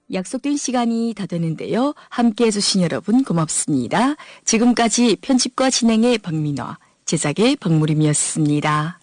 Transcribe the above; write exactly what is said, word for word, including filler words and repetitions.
약속된 시간이 다 되는데요. 함께 해주신 여러분 고맙습니다. 지금까지 편집과 진행의 박민화, 제작의 박무림이었습니다.